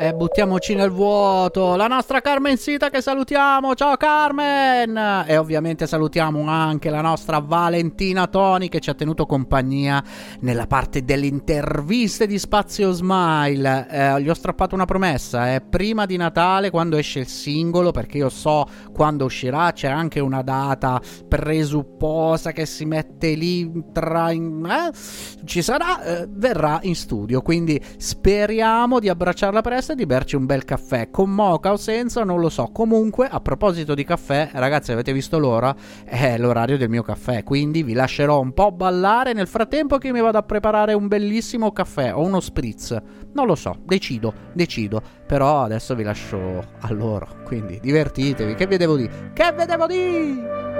E buttiamoci nel vuoto la nostra Carmencita che salutiamo. Ciao Carmen! E ovviamente salutiamo anche la nostra Valentina Toni che ci ha tenuto compagnia nella parte delle interviste di Spazio Smile. Gli ho strappato una promessa, prima di Natale, quando esce il singolo, perché io so quando uscirà, c'è anche una data presupposta che si mette lì ci sarà, verrà in studio, quindi speriamo di abbracciarla presto e di berci un bel caffè con moka o senza, non lo so. Comunque, a proposito di caffè, ragazzi, avete visto l'ora? È l'orario del mio caffè, quindi vi lascerò un po' ballare nel frattempo che mi vado a preparare un bellissimo caffè o uno spritz, non lo so, decido, però adesso vi lascio a loro, quindi divertitevi. Che vi devo dire?